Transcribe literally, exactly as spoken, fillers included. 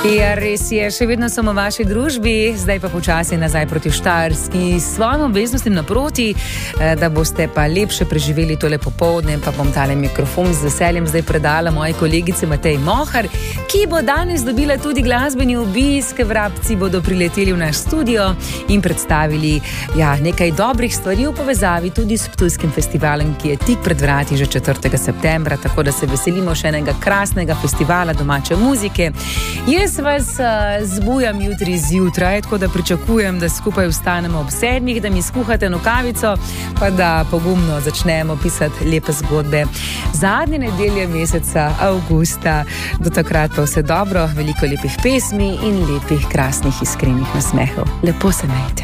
Ja, res je, še vedno sem v vaši družbi, zdaj pa počasi nazaj proti Štajerski s svojim obveznostim naproti, da boste pa lepše preživeli tole popoldne, pa bom tale mikrofon z veseljem zdaj predala moji kolegici Mateji Mohar, ki bo danes dobila tudi glasbeni obisk. Vrabci bodo prileteli v naš studio in predstavili ja, nekaj dobrih stvari v povezavi tudi s Ptujskim festivalom, ki je tik pred vrati že četrtega septembra, tako da se veselimo še enega krasnega festivala domače muzike. Jaz vas uh, zbujam jutri zjutraj, tako da pričakujem, da skupaj vstanemo ob sedmih, da mi skuhate nokavico, pa da pogumno začnemo pisati lepe zgodbe. Zadnje nedelje meseca avgusta, do takrat pa vse dobro, veliko lepih pesmi in lepih, krasnih, iskrenih nasmehov. Lepo se imejte.